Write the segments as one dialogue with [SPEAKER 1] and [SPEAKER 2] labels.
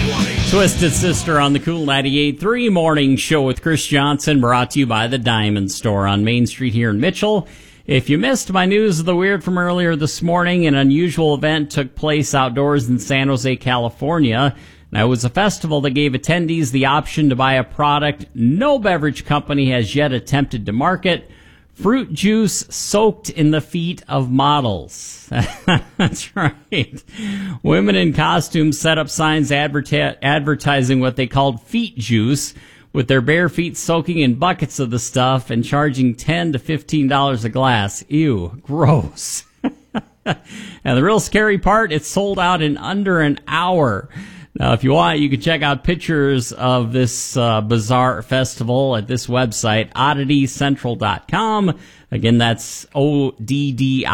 [SPEAKER 1] Twisted Sister on the Cool 98.3 Morning Show with Chris Johnson, brought to you by the Diamond Store on Main Street here in Mitchell. If you missed my news of the weird from earlier this morning, an unusual event took place outdoors in San Jose, California. Now, it was a festival that gave attendees the option to buy a product no beverage company has yet attempted to market: fruit juice soaked in the feet of models. That's right. Women in costumes set up signs advertising what they called feet juice, with their bare feet soaking in buckets of the stuff and charging $10 to $15 a glass. Ew, gross. And the real scary part, it sold out in under an hour. Now, if you want, you can check out pictures of this bizarre festival at this website, odditycentral.com. Again, that's ODDITY,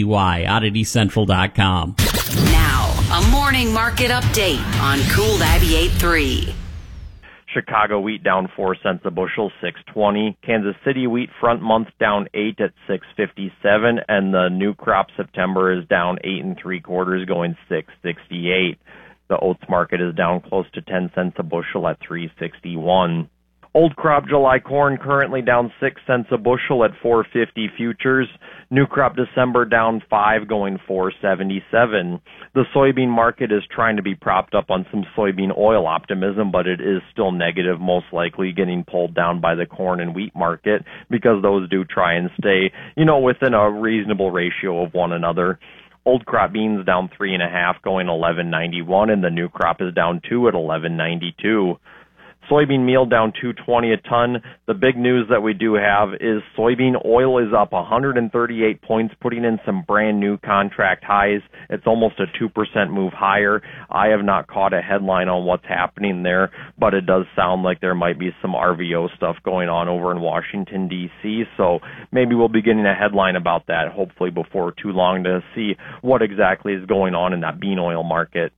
[SPEAKER 1] odditycentral.com.
[SPEAKER 2] Now, a morning market update on Cool 98.3.
[SPEAKER 3] Chicago wheat down 4 cents a bushel, $6.20. Kansas City wheat front month down 8 at $6.57, and the new crop September is down 8 3/4, going $6.68. The oats market is down close to 10 cents a bushel at $3.61. Old crop July corn currently down 6 cents a bushel at $4.50 futures. New crop December down 5, going $4.77. The soybean market is trying to be propped up on some soybean oil optimism, but it is still negative, most likely getting pulled down by the corn and wheat market, because those do try and stay, within a reasonable ratio of one another. Old crop beans down 3.5, going $11.91, and the new crop is down 2 at $11.92. Soybean meal down $2.20 a ton. The big news that we do have is soybean oil is up 138 points, putting in some brand new contract highs. It's almost a 2% move higher. I have not caught a headline on what's happening there, but it does sound like there might be some RVO stuff going on over in Washington, D.C., so maybe we'll be getting a headline about that, hopefully before too long, to see what exactly is going on in that bean oil market.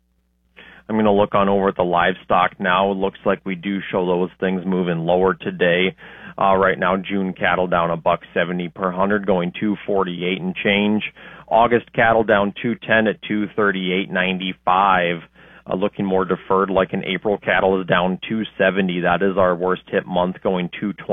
[SPEAKER 3] I'm going to look on over at the livestock now. It looks like we do show those things moving lower today. Right now, June cattle down $1.70 per hundred, going $2.48 and change. August cattle down $2.10 at $238.95. Looking more deferred, like in April, cattle is down $2.70. That is our worst hit month, going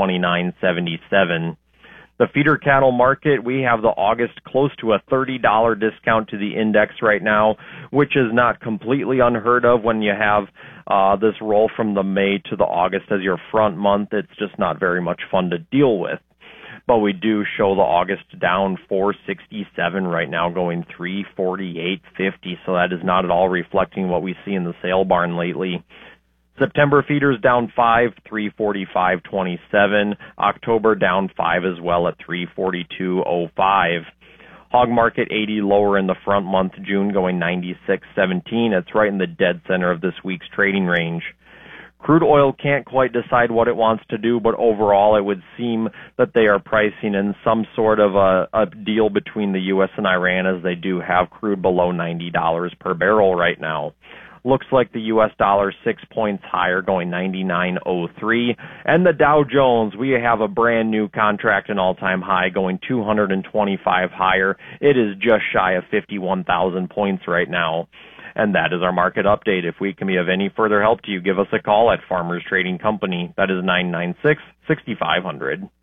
[SPEAKER 3] $229.77. The feeder cattle market, we have the August close to a $30 discount to the index right now, which is not completely unheard of when you have this roll from the May to the August as your front month. It's just not very much fun to deal with. But we do show the August down $4.67 right now, going $3.48.50, so that is not at all reflecting what we see in the sale barn lately. September feeders down 5, $3.45.27. October down 5 as well at $3.42.05. Hog market 80 lower in the front month, June going 96.17. It's right in the dead center of this week's trading range. Crude oil can't quite decide what it wants to do, but overall it would seem that they are pricing in some sort of a deal between the U.S. and Iran, as they do have crude below $90 per barrel right now. Looks like the U.S. dollar 6 points higher, going 99.03. And the Dow Jones, we have a brand new contract, an all-time high, going 225 higher. It is just shy of 51,000 points right now. And that is our market update. If we can be of any further help to you, give us a call at Farmers Trading Company. That is 996-6500.